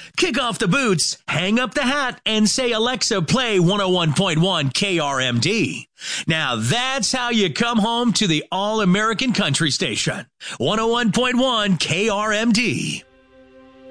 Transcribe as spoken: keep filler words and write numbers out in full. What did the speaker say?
Kick off the boots, hang up the hat, and say, Alexa, play one oh one point one K R M D. Now that's how you come home to the all-American country station. one oh one point one K R M D.